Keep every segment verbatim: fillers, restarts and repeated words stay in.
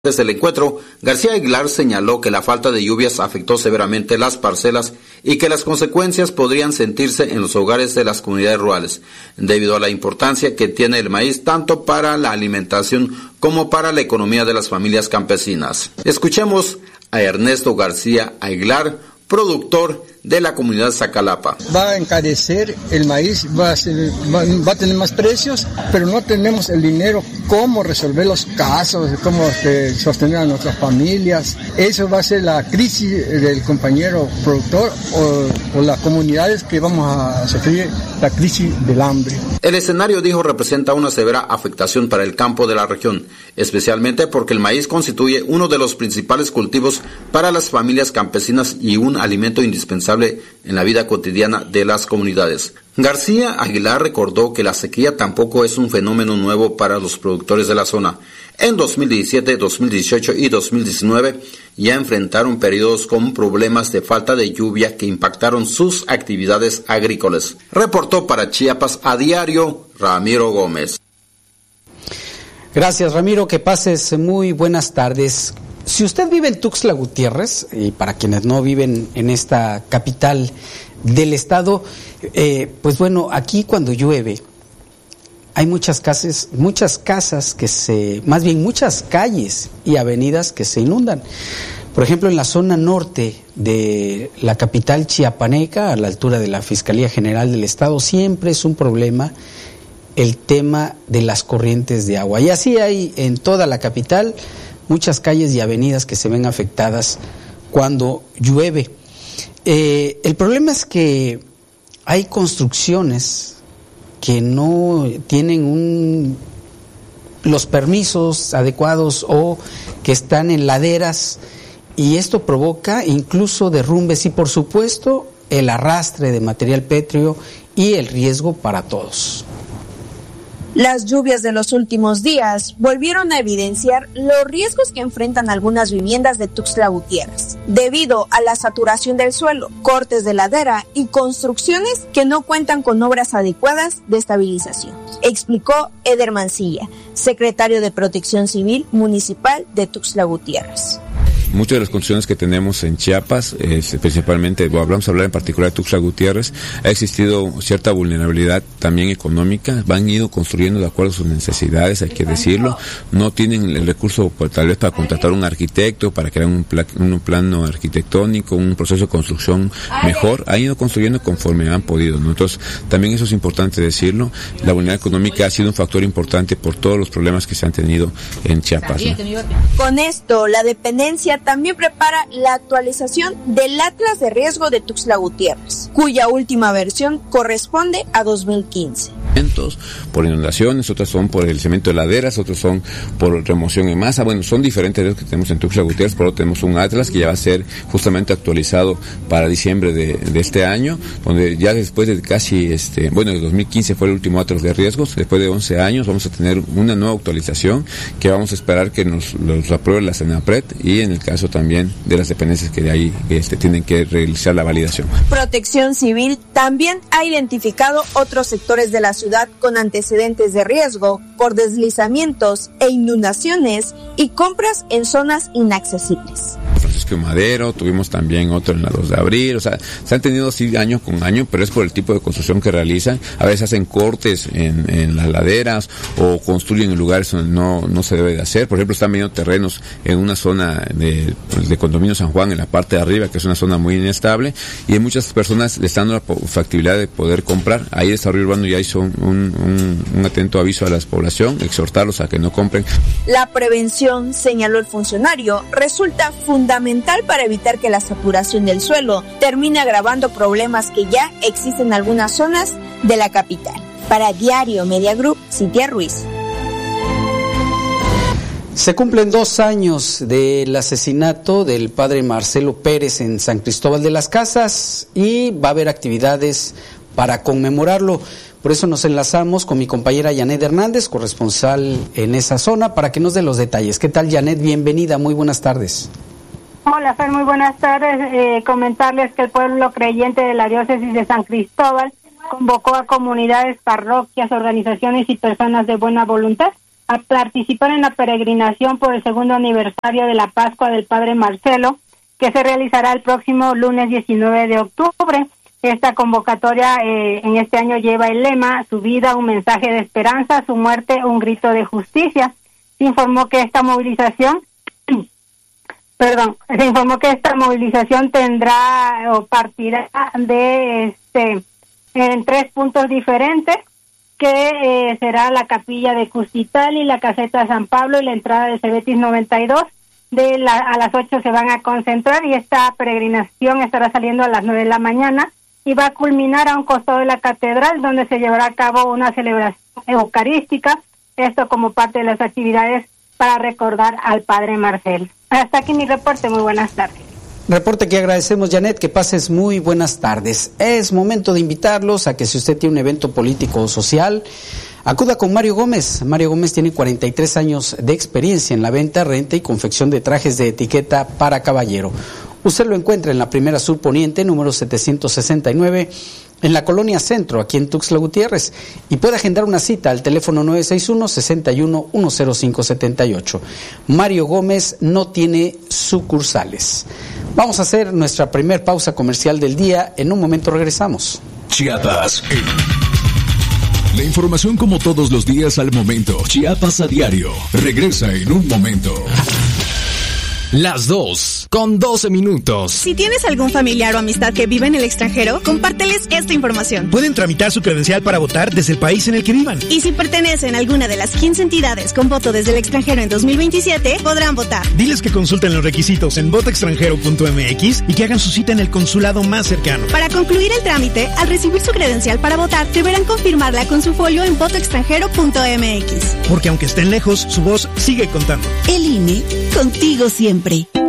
Desde el encuentro, García Aguilar señaló que la falta de lluvias afectó severamente las parcelas y que las consecuencias podrían sentirse en los hogares de las comunidades rurales, debido a la importancia que tiene el maíz tanto para la alimentación como para la economía de las familias campesinas. Escuchemos a Ernesto García Aguilar, productor de la comunidad Zacalapa. Va a encarecer el maíz, va a, ser, va, va a tener más precios, pero no tenemos el dinero cómo resolver los casos, cómo este, sostener a nuestras familias. Eso va a ser la crisis del compañero productor o, o las comunidades que vamos a sufrir la crisis del hambre. El escenario, dijo, representa una severa afectación para el campo de la región, especialmente porque el maíz constituye uno de los principales cultivos para las familias campesinas y un alimento indispensable en la vida cotidiana de las comunidades. García Aguilar recordó que la sequía tampoco es un fenómeno nuevo para los productores de la zona. En dos mil diecisiete, dos mil dieciocho y dos mil diecinueve ya enfrentaron periodos con problemas de falta de lluvia que impactaron sus actividades agrícolas. Reportó para Chiapas a Diario Ramiro Gómez. Gracias, Ramiro, que pases muy buenas tardes. Si usted vive en Tuxtla Gutiérrez, y para quienes no viven en esta capital del estado, eh, pues bueno, aquí cuando llueve hay muchas casas, muchas casas que se, más bien muchas calles y avenidas que se inundan. Por ejemplo, en la zona norte de la capital chiapaneca, a la altura de la Fiscalía General del Estado, siempre es un problema el tema de las corrientes de agua. Y así hay en toda la capital muchas calles y avenidas que se ven afectadas cuando llueve. Eh, el problema es que hay construcciones que no tienen un, los permisos adecuados o que están en laderas, y esto provoca incluso derrumbes y, por supuesto, el arrastre de material pétreo y el riesgo para todos. Las lluvias de los últimos días volvieron a evidenciar los riesgos que enfrentan algunas viviendas de Tuxtla Gutiérrez, debido a la saturación del suelo, cortes de ladera y construcciones que no cuentan con obras adecuadas de estabilización, explicó Eder Mancilla, secretario de Protección Civil Municipal de Tuxtla Gutiérrez. Muchas de las construcciones que tenemos en Chiapas, eh, principalmente, bueno, hablamos a hablar en particular de Tuxtla Gutiérrez, ha existido cierta vulnerabilidad también económica, van ido construyendo de acuerdo a sus necesidades, hay que decirlo, no tienen el recurso pues, tal vez para contratar un arquitecto, para crear un, pla- un plano arquitectónico, un proceso de construcción mejor, han ido construyendo conforme han podido, ¿no? Entonces, también eso es importante decirlo, la vulnerabilidad económica ha sido un factor importante por todos los problemas que se han tenido en Chiapas, ¿no? Con esto, la dependencia también prepara la actualización del Atlas de Riesgo de Tuxtla Gutiérrez, cuya última versión corresponde a dos mil quince. Por inundaciones, otras son por el cemento de laderas, otros son por remoción en masa. Bueno, son diferentes los que tenemos en Tuxtla Gutiérrez, pero tenemos un Atlas que ya va a ser justamente actualizado para diciembre de, de este año, donde ya después de casi, este, bueno, el dos mil quince fue el último Atlas de riesgos, después de once años vamos a tener una nueva actualización que vamos a esperar que nos los apruebe la Senapred y en el caso también de las dependencias que de ahí este, tienen que realizar la validación. Protección Civil también ha identificado otros sectores de la ciudad con antecedentes de riesgo por deslizamientos e inundaciones y compras en zonas inaccesibles. Francisco Madero, tuvimos también otro en la dos de abril, o sea, se han tenido sí año con año, pero es por el tipo de construcción que realizan, a veces hacen cortes en, en las laderas o construyen en lugares donde no, no se debe de hacer, por ejemplo están viendo terrenos en una zona de, de Condominio San Juan, en la parte de arriba, que es una zona muy inestable, y hay muchas personas le están dando la factibilidad de poder comprar, ahí el desarrollo urbano ya hizo un, un, un atento aviso a la población, exhortarlos a que no compren. La prevención, señaló el funcionario, resulta fundamental para evitar que la saturación del suelo termine agravando problemas que ya existen en algunas zonas de la capital. Para Diario Media Group, Cintia Ruiz. Se cumplen dos años del asesinato del padre Marcelo Pérez en San Cristóbal de las Casas y va a haber actividades para conmemorarlo. Por eso nos enlazamos con mi compañera Janet Hernández, corresponsal en esa zona, para que nos dé los detalles. ¿Qué tal, Janet? Bienvenida, muy buenas tardes. Hola, Fer, muy buenas tardes. Eh, comentarles que el pueblo creyente de la diócesis de San Cristóbal convocó a comunidades, parroquias, organizaciones y personas de buena voluntad a participar en la peregrinación por el segundo aniversario de la Pascua del Padre Marcelo, que se realizará el próximo lunes diecinueve de octubre. Esta convocatoria eh, en este año lleva el lema: su vida, un mensaje de esperanza; su muerte, un grito de justicia. Se informó que esta movilización, perdón, se informó que esta movilización tendrá o partirá de este en tres puntos diferentes, que eh, será la capilla de Custitali, la caseta San Pablo y la entrada de Cebetis noventa y dos. De la, a las ocho se van a concentrar y esta peregrinación estará saliendo a las nueve de la mañana y va a culminar a un costado de la catedral, donde se llevará a cabo una celebración eucarística, esto como parte de las actividades para recordar al Padre Marcelo. Hasta aquí mi reporte, muy buenas tardes. Reporte que agradecemos, Janet, que pases muy buenas tardes. Es momento de invitarlos a que, si usted tiene un evento político o social, acuda con Mario Gómez. Mario Gómez tiene cuarenta y tres años de experiencia en la venta, renta y confección de trajes de etiqueta para caballero. Usted lo encuentra en la Primera Sur Poniente, número setecientos sesenta y nueve, en la Colonia Centro, aquí en Tuxtla Gutiérrez, y puede agendar una cita al teléfono nueve seis uno, seis uno, uno cero cinco siete ocho. Mario Gómez no tiene sucursales. Vamos a hacer nuestra primer pausa comercial del día. En un momento regresamos. Chiapas. La información como todos los días al momento. Chiapas a diario. Regresa en un momento. Las dos, con doce minutos. Si tienes algún familiar o amistad que vive en el extranjero, compárteles esta información. Pueden tramitar su credencial para votar desde el país en el que vivan. Y si pertenecen a alguna de las quince entidades con voto desde el extranjero en dos mil veintisiete, podrán votar. Diles que consulten los requisitos en voto extranjero punto m x y que hagan su cita en el consulado más cercano. Para concluir el trámite, al recibir su credencial para votar, deberán confirmarla con su folio en voto extranjero punto m x. Porque aunque estén lejos, su voz sigue contando. El I N E, contigo siempre.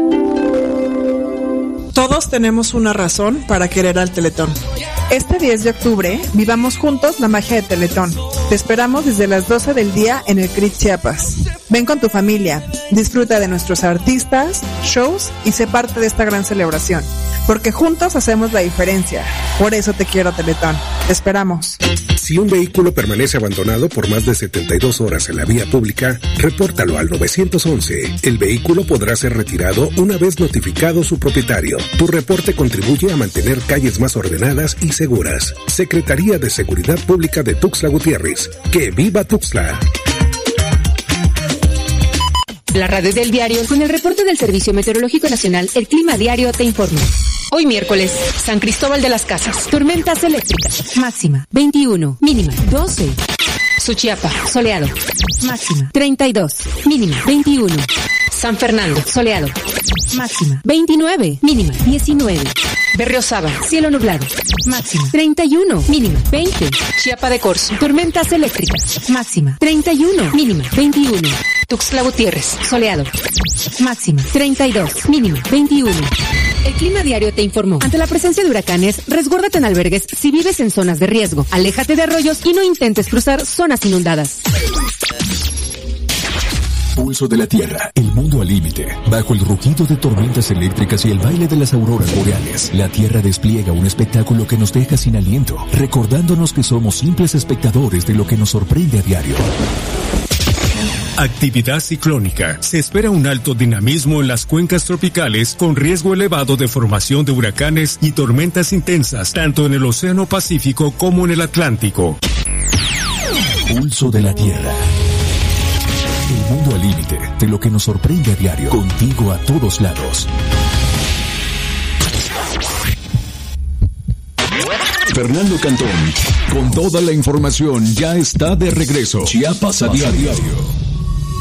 Todos tenemos una razón para querer al Teletón. Este diez de octubre, vivamos juntos la magia de Teletón. Te esperamos desde las doce del día en el C R I T Chiapas. Ven con tu familia, disfruta de nuestros artistas, shows y sé parte de esta gran celebración. Porque juntos hacemos la diferencia. Por eso te quiero, Teletón. Te esperamos. Si un vehículo permanece abandonado por más de setenta y dos horas en la vía pública, repórtalo al nueve once. El vehículo podrá ser retirado una vez notificado su propietario. Tu reporte contribuye a mantener calles más ordenadas y seguras. Secretaría de Seguridad Pública de Tuxtla Gutiérrez. ¡Que viva Tuxtla! La radio del diario, con el reporte del Servicio Meteorológico Nacional, el Clima Diario te informa. Hoy miércoles, San Cristóbal de las Casas, tormentas eléctricas, máxima veintiuno, mínima doce. Suchiapa, soleado, máxima treinta y dos, mínima veintiuno. San Fernando, soleado, máxima veintinueve, mínima diecinueve. Berriozábal, cielo nublado, máxima treinta y uno, mínima veinte. Chiapa de Corzo, tormentas eléctricas, máxima treinta y uno, mínima veintiuno. Tuxtla Gutiérrez, soleado, máxima treinta y dos, mínima veintiuno. El Clima Diario te informó. Ante la presencia de huracanes, resguárdate en albergues si vives en zonas de riesgo. Aléjate de arroyos y no intentes cruzar zonas inundadas. Pulso de la Tierra, el mundo al límite. Bajo el rugido de tormentas eléctricas y el baile de las auroras boreales, la Tierra despliega un espectáculo que nos deja sin aliento, recordándonos que somos simples espectadores de lo que nos sorprende a diario. Actividad ciclónica. Se espera un alto dinamismo en las cuencas tropicales con riesgo elevado de formación de huracanes y tormentas intensas, tanto en el Océano Pacífico como en el Atlántico. Pulso de la Tierra. El mundo al límite de lo que nos sorprende a diario. Contigo a todos lados. Fernando Cantón, con toda la información, ya está de regreso. Chiapas a diario.